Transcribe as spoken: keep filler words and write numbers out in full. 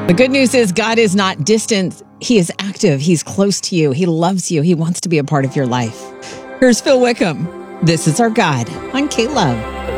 The good news is God is not distant. He is active. He's close to you. He loves you. He wants to be a part of your life. Here's Phil Wickham. This is our God on K-Love.